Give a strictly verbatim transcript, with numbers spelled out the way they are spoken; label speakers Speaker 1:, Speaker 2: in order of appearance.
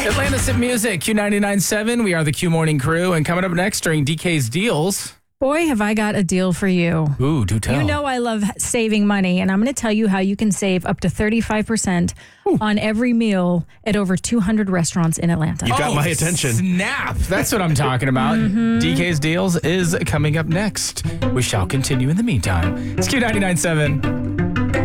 Speaker 1: Atlantis at Music, Q ninety-nine point seven. We are the Q Morning Crew. And coming up next during D K's Deals.
Speaker 2: Boy, have I got a deal for you.
Speaker 1: Ooh, do tell.
Speaker 2: You know I love saving money, and I'm going to tell you how you can save up to thirty-five percent Ooh. On every meal at over two hundred restaurants in Atlanta.
Speaker 3: You got
Speaker 1: oh,
Speaker 3: my attention.
Speaker 1: Snap. That's what I'm talking about. mm-hmm. D K's Deals is coming up next. We shall continue in the meantime. It's Q ninety-nine point seven.